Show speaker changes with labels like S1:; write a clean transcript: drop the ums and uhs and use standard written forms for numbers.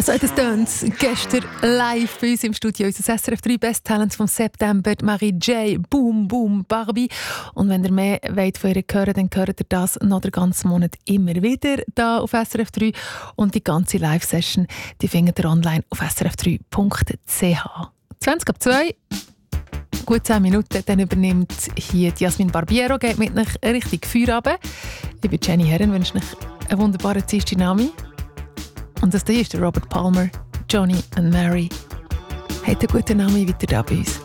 S1: Also das tönt gestern live bei uns im Studio. Unser SRF 3 Best Talents vom September, Marie J, Boom Boom Barbie. Und wenn ihr mehr wollt von ihr hören, dann hört ihr das noch den ganzen Monat immer wieder da auf SRF 3. Und die ganze Live-Session, die findet ihr online auf srf3.ch. 20:02, gut 10 Minuten, dann übernimmt hier Jasmin Barbiero, geht mit euch richtig Feuer runter. Ich bin Jenny Herren, wünsche euch einen wunderbaren Dienstagnami. Und das hier ist der Robert Palmer, Johnny and Mary. Habt einen guten Namen weiter da bei uns.